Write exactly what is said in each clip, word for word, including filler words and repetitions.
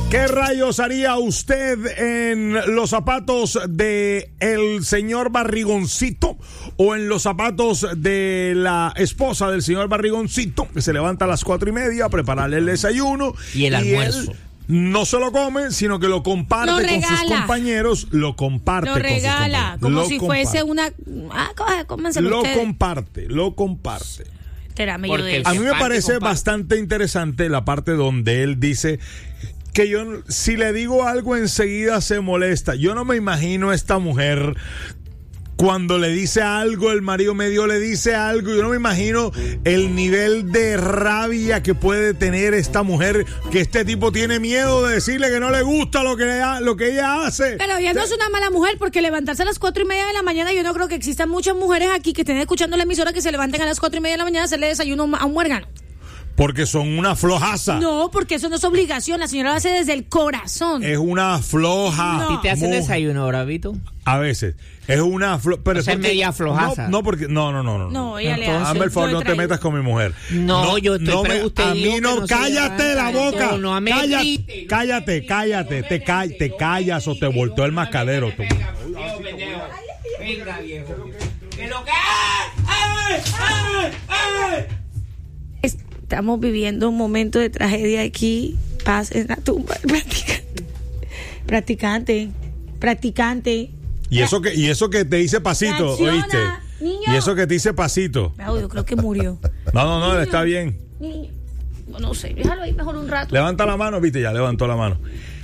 ¿Qué rayos haría usted en los zapatos de el señor Barrigoncito o en los zapatos de la esposa del señor Barrigoncito, que se levanta a las cuatro y media a prepararle el desayuno y el almuerzo? Él no se lo come, sino que lo comparte Lo con sus compañeros, lo comparte Lo con regala, sus como lo si comparte. fuese una... Ah, coge, cómenselo Lo ustedes. comparte, lo comparte. Entérame yo de A eso. mí me parece bastante interesante la parte donde él dice que yo, si le digo algo enseguida se molesta. Yo no me imagino a esta mujer cuando le dice algo, el marido medio le dice algo, yo no me imagino el nivel de rabia que puede tener esta mujer, que este tipo tiene miedo de decirle que no le gusta lo que, le, lo que ella hace. Pero ella no es una mala mujer, porque levantarse a las cuatro y media de la mañana, yo no creo que existan muchas mujeres aquí que estén escuchando la emisora que se levanten a las cuatro y media de la mañana a hacerle desayuno a un muérgano. Porque son una flojaza. No, porque eso no es obligación, la señora lo hace desde el corazón. Es una floja. No. ¿Y te hace mujer. desayuno, Bravito? A veces. Es una floja. Pero O sea, es media flojaza. No, no, porque. No, no, no. No, No, ella le Entonces, hace. hazme el favor, yo he no te traído. metas con mi mujer. No, yo estoy me- preguntando A mí que no, no se cállate la levanta. boca. No, no me cállate, grites. cállate, cállate. Te, ca- te callas o te voltó el mascadero. tú. Venga, viejo. ¿Qué lo que Estamos viviendo un momento de tragedia aquí. Paz en la tumba del practicante. Practicante. Practicante. Y eso que, y eso que te dice pasito, Reacciona, ¿oíste? niño. Y eso que te dice pasito. Bravo, yo creo que murió. No, no, no, está bien. Niño. No, no sé, déjalo ahí mejor un rato. Levanta la mano, viste, ya levantó la mano.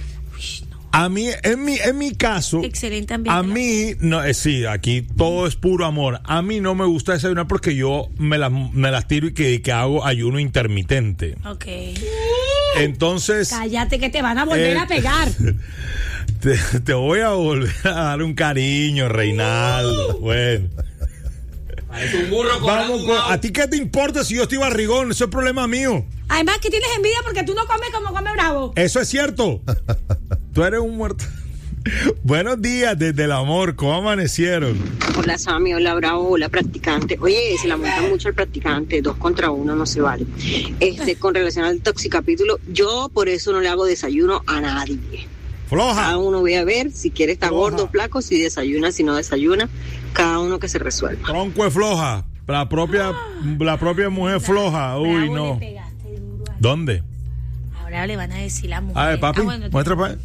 A mí, en mi, en mi caso, Excelente ambiente. a mí, no, eh, sí, aquí todo es puro amor. A mí no me gusta desayunar porque yo me, la, me las tiro y que, que hago ayuno intermitente. Ok. Entonces, Cállate que te van a volver Eh, a pegar. te, te voy a volver a dar un cariño, Reinaldo. Bueno. Es un burro con Vamos con, ¿a ti qué te importa si yo estoy barrigón? Eso es problema mío. Además que tienes envidia porque tú no comes como come Bravo. Eso es cierto. Tú eres un muerto. Buenos días desde el amor. ¿Cómo amanecieron? Hola Sammy, hola Bravo, hola practicante. Oye, se la monta mucho el practicante, dos contra uno no se vale. Este, con relación al toxicapítulo, yo por eso no le hago desayuno a nadie. Floja. Cada uno ve a ver si quiere estar Floja. gordo o flaco, si desayuna, si no desayuna, cada uno que se resuelva. Tronco es floja. La propia, la propia mujer floja. Uy, Bravo, no. le pegaste duro a- ¿Dónde? Ahora le van a decir la mujer. A ver, papi, Ah, bueno, muestra pa'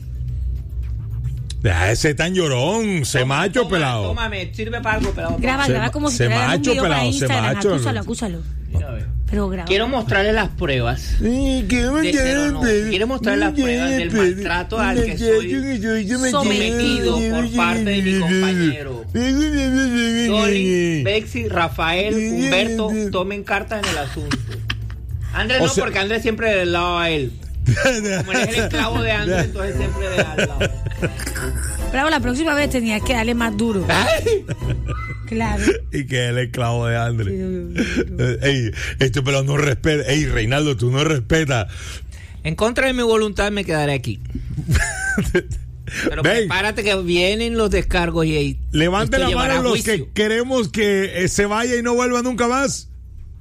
deja de ser tan llorón, se macho toma, pelado. Tómame, sirve para algo, pelado. Graba, Se graba ma- como si se fuera un macho, video para pelado, se Instagram. macho. Acúsalo, acúsalo. Mira, a ver. Pero graba. Quiero mostrarle las pruebas. Sí, quiero De- pero no, quiero mostrar las pruebas del maltrato al que soy sometido por parte de mi compañero. Dolly, Bexy, Rafael, Humberto, tomen cartas en el asunto. Andrés O no, sea- porque Andrés siempre del lado a él. Como él es el esclavo de Andrés, entonces siempre de al lado. Bravo, la próxima vez tenías que darle más duro. Ay, Claro. Y que es el esclavo de Andrés. Ey, este pelado no respeta. Ey, Reinaldo, tú no respetas. en contra de mi voluntad me quedaré aquí. Pero Ven. prepárate que vienen los descargos y ahí. Levante esto la llevará mano a los que juicio. queremos que eh, se vaya y no vuelva nunca más.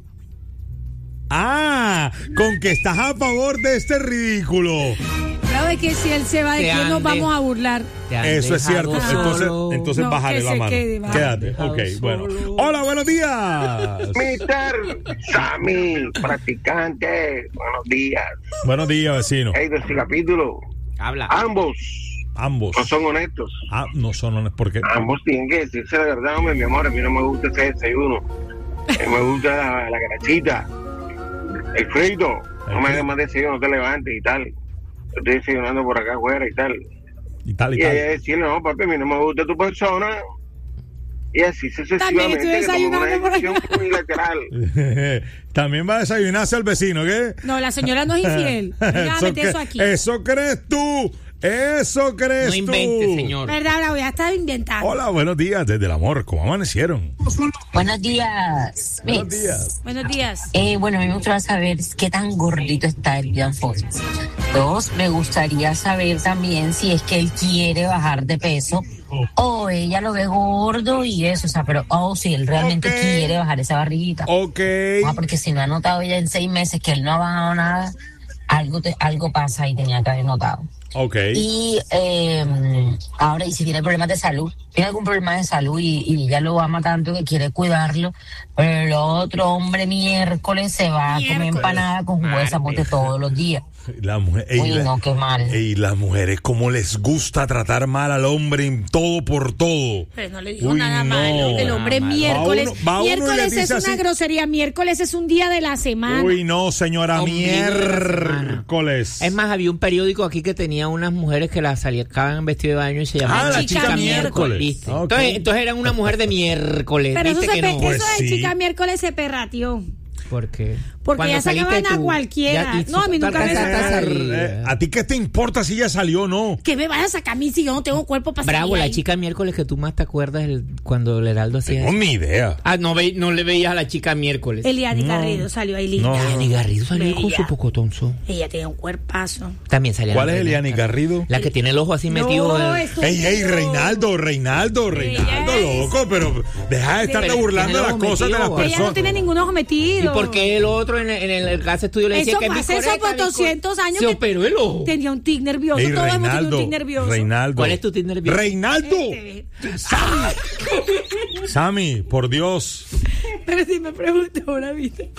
Ah, con que estás a favor de este ridículo. Bravo, es que si él se va, ¿de Que quién nos ande. vamos a burlar? Te han Eso es dejado cierto. Entonces, solo. entonces No, bájale que la se mano. quede, bájale. Quédate. Dejado Ok, bueno. solo. Hola, buenos días. mister Sammy, practicante, buenos días. Buenos días, vecino. Hey, de este capítulo, Habla. ambos Ambos. no son honestos. Ah, no son honestos. ¿Por qué? Ambos tienen que decirse la verdad, hombre, mi amor. A mí no me gusta ese desayuno. A mí me gusta la, la grachita, el frito. No me hagas más desayuno, no te levantes y tal. Yo estoy desayunando por acá afuera y tal. Y tal y Y ella tal. decirle, no, papi, a mí no me gusta tu persona. Y así También estoy sucesivamente, que tomó una desayunando por decisión acá. unilateral. También va a desayunarse al vecino, ¿qué? No, la señora no es infiel. Venga a meter que- eso aquí. eso crees tú. Eso crees No invente, tú. señor. ¿Verdad, Bravo? Ya estaba inventando. Hola, buenos días desde el amor. ¿Cómo amanecieron? Buenos días. Buenos Mix. días. Buenos días. Eh, bueno, a mí me gustaría saber qué tan gordito está el Ian Fox. Dos, me gustaría saber también si es que él quiere bajar de peso o ella lo ve gordo y eso, o sea, pero, oh, si él realmente Ok. quiere bajar esa barriguita. Ok. Ah, porque si no ha notado ya en seis meses que él no ha bajado nada, algo, te, algo pasa y tenía que haber notado. Okay. Y eh, ahora, y si tiene problemas de salud, tiene algún problema de salud y, y ella lo ama tanto que quiere cuidarlo, pero el otro hombre miércoles se va a comer empanada con jugo de zapote todos los días. La mujer, Uy, la, no, qué mal. Y las mujeres, cómo les gusta tratar mal al hombre en todo por todo. Pero no le dijo Uy, nada no. malo. El hombre miércoles. Va uno- va uno y le miércoles dice es una así. grosería. Miércoles es un día de la semana. Uy, no, señora, Ombligo de la miércoles. Es más, había un periódico aquí que tenía unas mujeres que las sacaban en vestido de baño y se llamaban Ah, la chica miércoles. ¿viste? Ok. Entonces, entonces eran una mujer de miércoles. Pero eso, ¿Viste se que pe- no? Pues eso de sí. chica miércoles se perrateó. ¿Por qué? Porque Cuando ya sacaban saliste a tú, cualquiera. ya- y No, a mí tú nunca me alcanzaste a sacaron. salir. Eh, ¿A ti qué te importa si ella salió o no? Que me vayas a sacar a mí si yo no tengo cuerpo para Bravo, salir la ahí. chica miércoles que tú más te acuerdas el, cuando el Heraldo hacía Tengo eso. ni idea. Ah, no, ve, no le veías a la chica miércoles. Eliani No. Garrido salió ahí linda. No. Eliani Garrido salió con Bella. su pocotonzo. Ella tenía un cuerpazo. También salía. ¿Cuál la es Reina Eliani Carmen. Garrido? La que tiene el ojo así metido. No, en- es Ey, ey, un- Reinaldo, Reinaldo, Reinaldo, Ella es- loco, pero deja de estarte Pero burlando de tiene las el ojo cosas de las metido. Ella no personas. tiene ningún ojo ¿Y metido. por qué el otro en, en el caso estudio le decía Eso que es fue hace eso biscoreta, por biscoreta? doscientos años Se que operó el ojo. tenía un tic nervioso. Ey, Todos hemos tenido un Reinaldo, tic nervioso. Reinaldo. ¿Cuál es tu tic nervioso? Reinaldo. Este, Sammy, Sammy, por Dios. Pero si me pregunto ahora, ¿viste?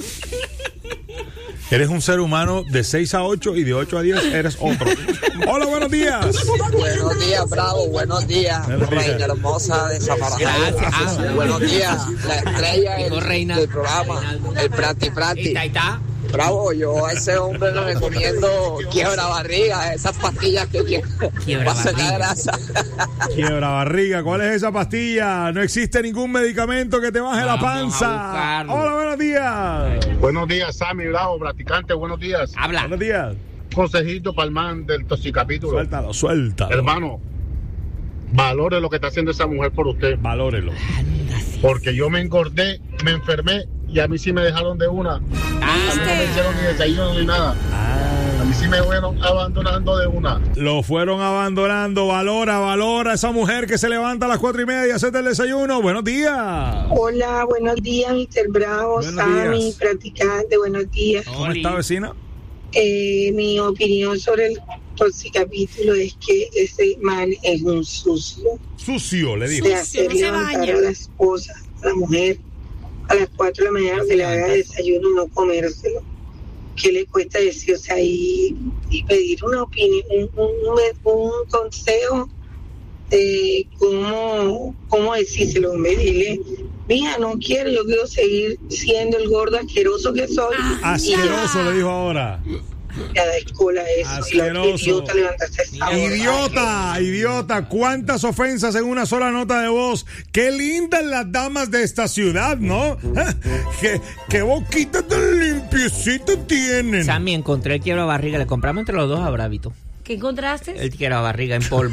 Eres un ser humano de seis a ocho y de ocho a diez eres otro. Hola, buenos días. Buenos días, Bravo. Buenos días, Buenos días. reina hermosa de Samaranchao. Gracias. Ah, Buenos días, la estrella Dijo del, reina. del programa, el Prati Ahí Prati. está, ahí está. Bravo, yo a ese hombre le recomiendo quiebra barriga, esas pastillas que Quiebra para sacar barriga. grasa. Quiebra barriga, ¿cuál es esa pastilla? No existe ningún medicamento que te baje la Vamos a panza. buscarlo. Hola, buenos días. Buenos días, Sammy Bravo, practicante, buenos días. Habla. Buenos días. Consejito para el man del toxicapítulo. Suéltalo, suéltalo. Hermano, valore lo que está haciendo esa mujer por usted. Valórelo. Porque yo me engordé, me enfermé y a mí sí me dejaron de una. A mí no me hicieron ni desayuno ni nada. A mí sí me fueron abandonando de una. Lo fueron abandonando. Valora, valora a esa mujer que se levanta a las cuatro y media y hace el desayuno. Buenos días. Hola, buenos días, mister Bravo, Buenos Sammy, días. practicante, buenos días. ¿Cómo está, vecina? Eh, mi opinión sobre el toxicapítulo es que ese man es un sucio Sucio, le digo. de hacer no se levantar baña. a la esposa, a la mujer, a las cuatro de la mañana que le haga desayuno, no comérselo. ¿Qué le cuesta decir? O sea, y, y pedir una opinión, un, un, un consejo de cómo, cómo decírselo, en vez de decirle, mija, no quiero, yo quiero seguir siendo el gordo asqueroso que soy. Asqueroso, le dijo ahora. Cada escuela eso. Y la otra Asqueroso. idiota levantarse a esa hora. Idiota, idiota, cuántas ofensas en una sola nota de voz. Qué lindas las damas de esta ciudad, ¿no? ¿Eh? Qué, qué boquitas tan limpiecitas tienen. Sammy, encontré el quiebra barriga. Le compramos entre los dos a Bravito. ¿Qué encontraste? El quiebra barriga en polvo.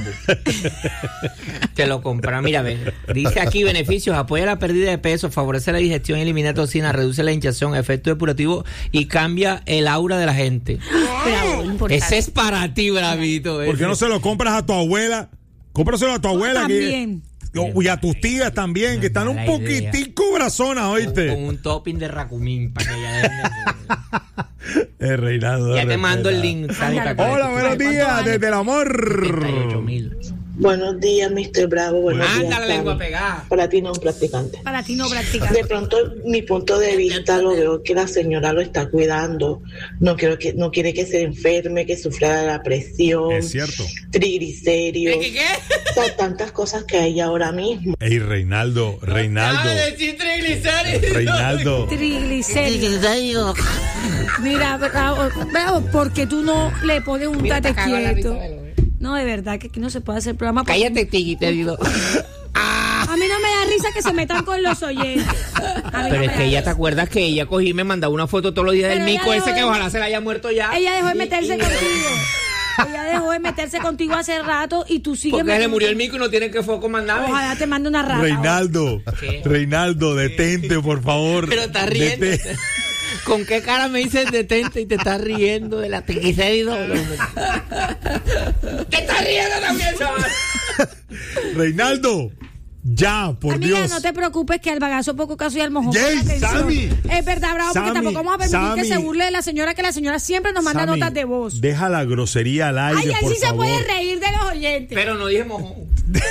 Te lo compramos. Mira, ve. Dice aquí beneficios. Apoya la pérdida de peso, favorece la digestión, elimina toxinas, reduce la hinchazón, efecto depurativo y cambia el aura de la gente. Bravo, importante. Ese es para ti, Bravito. ¿Por qué no se lo compras a tu abuela? Cómpraselo a tu abuela. También. Que, y a tus tías también, que están un Mala idea. poquitico brazonas, Con oíste. un topping de racumín para que ya Es Reinaldo. Ya te respeta. mando el link. Sammy, para que Hola, veas. buenos días, vale? desde el amor. setenta y ocho mil. Buenos días, mister Bravo. Buenos días, Anda la lengua Sammy. pegada. Para ti no un practicante. Para ti no practicar. De pronto, mi punto de vista lo veo que la señora lo está cuidando. No quiero que no quiere que se enferme, que sufra de la presión, Es cierto. triglicéridos, ¿Qué, qué, o sea, tantas cosas que hay ahora mismo. Ey, Reinaldo, Reinaldo. Acaba de decir triglicéridos. Reinaldo. Triglicéridos. Mira, bravo, bravo, porque tú no le pones un Mira, tate te cago en la quieto. risa de lo- No, de verdad que aquí no se puede hacer programa. porque Cállate, Tigui, te digo. A mí no me da risa que se metan con los oyentes. A mí Pero no es me que da ella, risa. ¿te acuerdas que ella cogí y me mandaba una foto todos los días del Pero ella mico ese dejó que de- ojalá se la haya muerto ya? Ella dejó de Y- meterse y- contigo. Ella dejó de meterse contigo hace rato y tú sigues. Porque le metiendo- murió el mico y no tiene que foco mandarme. Ojalá te mande una rata. Reinaldo, ¿Qué? Reinaldo, detente, por favor. Pero está riendo. Detente. ¿Con qué cara me dices detente y te estás riendo de la triglicéridos? ¿Te estás riendo también, chaval? Reinaldo, Ya, por Amiga, Dios. no te preocupes que al bagazo poco caso y al mojón. Yey, pon atención. Sammy. Es verdad, bravo, Sammy, porque tampoco vamos a permitir Sammy. que se burle de la señora, que la señora siempre nos manda Sammy, notas de voz. Deja la grosería al aire, Ay, él por sí se favor. puede reír de los oyentes. Pero no dije mojón.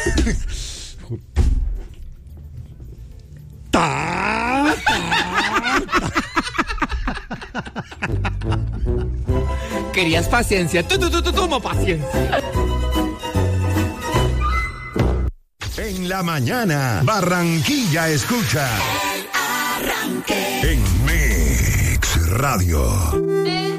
Ta, ta, Querías paciencia. Tú, tú, tú, tú, toma paciencia. En la mañana, Barranquilla escucha. El Arranque. En Mix Radio.